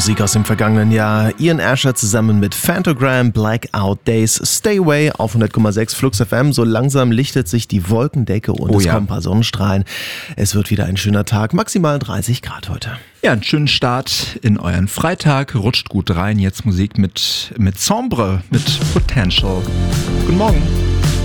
Musik aus dem vergangenen Jahr. Ian Asher zusammen mit Phantogram, Blackout Days, Stay Away auf 100,6 Flux FM. So langsam lichtet sich die Wolkendecke und es kommen ein paar Sonnenstrahlen. Es wird wieder ein schöner Tag, maximal 30 Grad heute. Ja, einen schönen Start in euren Freitag. Rutscht gut rein. Jetzt Musik mit Sombre, mit Potential. Guten Morgen.